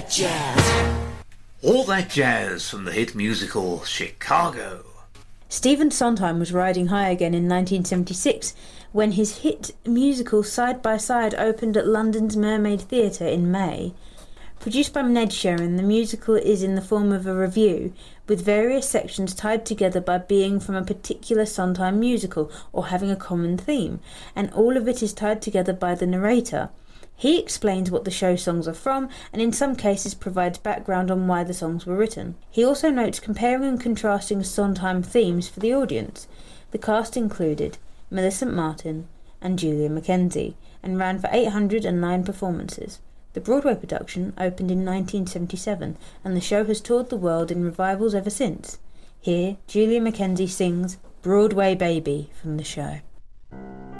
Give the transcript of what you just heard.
Jazz. All That Jazz from the hit musical Chicago. Stephen Sondheim was riding high again in 1976 when his hit musical Side by Side opened at London's Mermaid Theatre in May. Produced by Ned Sherman, the musical is in the form of a revue, with various sections tied together by being from a particular Sondheim musical or having a common theme, and all of it is tied together by the narrator. He explains what the show songs are from, and in some cases provides background on why the songs were written. He also notes comparing and contrasting Sondheim themes for the audience. The cast included Millicent Martin and Julia Mackenzie, and ran for 809 performances. The Broadway production opened in 1977, and the show has toured the world in revivals ever since. Here, Julia Mackenzie sings Broadway Baby from the show.